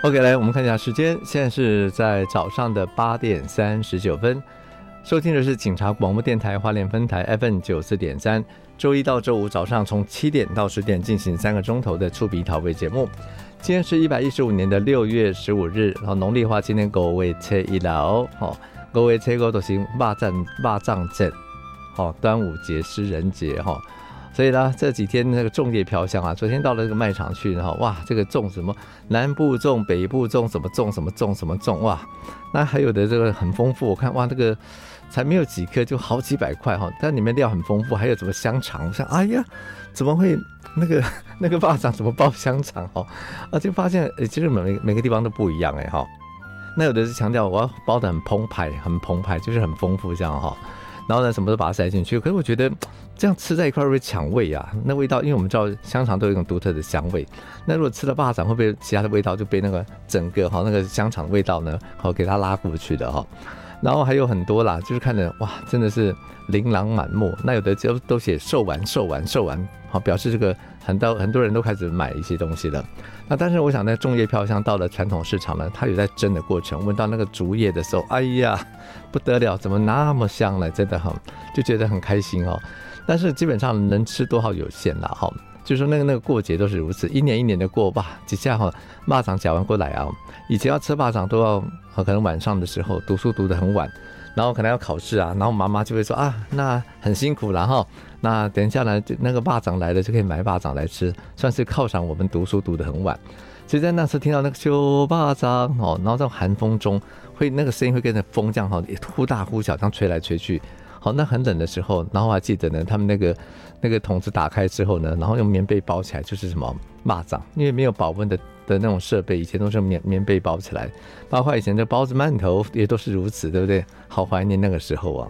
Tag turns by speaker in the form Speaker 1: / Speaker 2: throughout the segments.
Speaker 1: OK， 来我们看一下时间，现在是在早上的8点39分，收听的是警察广播电台花莲分台 FM94.3，周一到周五早上从7点到10点进行3个钟头的触鼻讨味节目。今天是115年的6月15日，然后农历话今天5月初1了哦，5月初1就是肉粽节，端午节、诗人节哈。所以呢，这几天那个粽叶飘香啊，昨天到了这个卖场去，然后哇，这个粽什么南部粽、北部粽，什么粽什么粽什么粽，哇，那还有的这个很丰富，我看哇，这个才没有几颗就好几百块哈，但里面料很丰富，还有什么香肠，我想哎呀，怎么会那个肉粽怎么包香肠哈？啊，就发现其实每个地方都不一样哎哈。那有的是强调我要包得很澎湃，就是很丰富这样哈。然后呢，什么都把它塞进去。可是我觉得这样吃在一块会不会抢味啊？那味道，因为我们知道香肠都有一种独特的香味。那如果吃了肉粽，会不会其他的味道就被那个整个那个香肠的味道呢，给它拉过去的哈？然后还有很多啦，就是看着哇，真的是琳琅满目。那有的都写售完，好表示这个很多人都开始买一些东西了。那但是我想呢，粽叶飘香到了传统市场呢，它有在蒸的过程。闻到那个竹叶的时候，哎呀，不得了，怎么那么香呢？真的就觉得很开心哦。但是基本上能吃多少有限啦哈。就是说那个过节都是如此，一年一年的过吧，几下肉粽夹完过来啊。以前要吃肉粽都要可能晚上的时候读书读得很晚，然后可能要考试啊，然后妈妈就会说啊，那很辛苦了哈。那等一下呢，那个肉粽来了就可以买肉粽来吃，算是犒赏我们读书读得很晚。其实在那时听到那个小肉粽哦，然后在寒风中会那个声音会跟着风这样忽大忽小这样吹来吹去。好，那很冷的时候，然后我还记得呢，他们那个桶子打开之后呢，然后用棉被包起来，就是什么肉粽，因为没有保温的那种设备，以前都是棉被包起来，包括以前的包子馒头也都是如此，对不对？好怀念那个时候啊。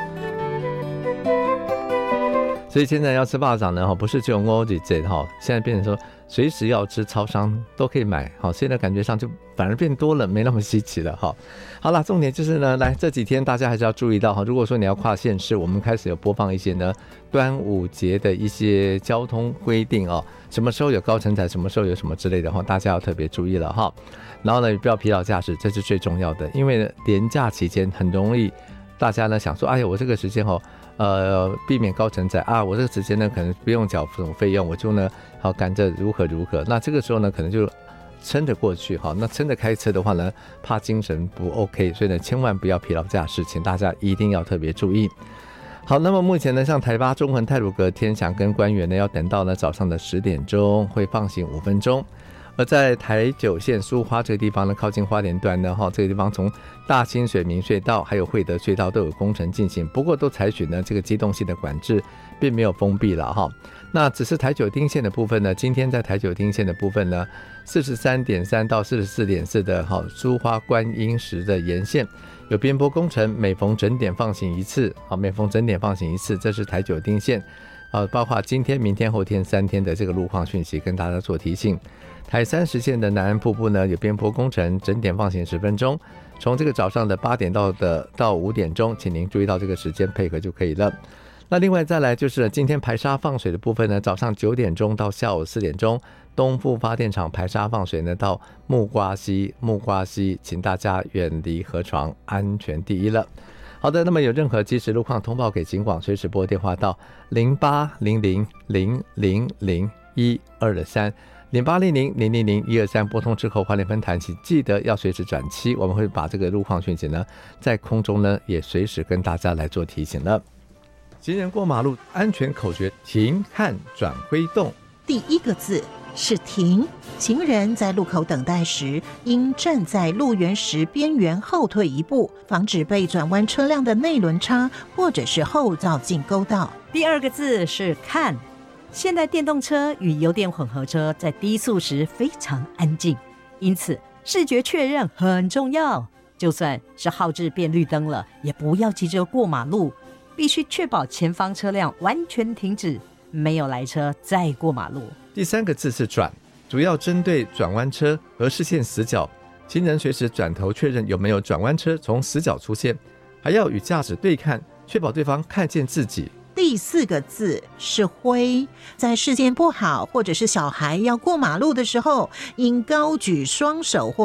Speaker 1: 所以现在要吃肉粽呢，不是只有5日节哈，现在变成说随时要吃，超商都可以买。好，现在感觉上就反而变多了，没那么稀奇了哈。好了，重点就是呢，来这几天大家还是要注意到哈，如果说你要跨县市，我们开始有播放一些呢端午节的一些交通规定哦，什么时候有高乘载，什么时候有什么之类的话，大家要特别注意了哈。然后呢，不要疲劳驾驶，这是最重要的，因为连假期间很容易大家呢想说，哎呀，我这个时间避免高乘载啊，我这个时间呢可能不用缴这种费用，我就呢赶着如何，那这个时候呢可能就撑着过去哈。那撑着开车的话呢，怕精神不 OK， 所以呢千万不要疲劳驾驶，请大家一定要特别注意。好，那么目前呢，像台八、中横、太鲁阁、天祥跟官园呢，要等到呢早上的10点钟会放行5分钟。而在台九线苏花这个地方呢，靠近花莲段呢，这个地方从大清水明隧道还有惠德隧道都有工程进行，不过都采取呢这个机动性的管制，并没有封闭了哈。那只是台九丁线的部分呢，今天在台九丁线的部分呢，43.3到44.4的苏花观音石的沿线有边坡工程，每逢整点放行一次，这是台九丁线。包括今天、明天、后天3天的这个路况讯息跟大家做提醒。台30线的南安瀑布呢有边坡工程，整点放行10分钟，从这个早上的8点到5点钟，请您注意到这个时间配合就可以了。那另外再来就是今天排沙放水的部分呢，早上9点钟到下午4点钟，东部发电厂排沙放水呢到木瓜溪，请大家远离河床，安全第一了。好的，那么有任何即时路况通报给警广，随时拨电话到0800000123 0800000123，拨通之后花莲分台，请记得要随时转7，我们会把这个路况讯息呢在空中呢也随时跟大家来做提醒了。行人过马路安全口诀：停、看、转、挥动。
Speaker 2: 第一个字是停，行人在路口等待时，应站在路缘石边缘后退一步，防止被转弯车辆的内轮差或者是后照镜勾到。
Speaker 3: 第二个字是看，现代电动车与油电混合车在低速时非常安静，因此视觉确认很重要。就算是号志变绿灯了，也不要急着过马路，必须确保前方车辆完全停止，没有来车再过马路。
Speaker 1: 第三个字是转，主要针对转弯车和视线死角，行人随时转头确认有没有转弯车从死角出现，还要与驾驶对看，确保对方看见自己。
Speaker 2: 第四个字是挥，在视线不好或者是小孩要过马路的时候，应高举双手或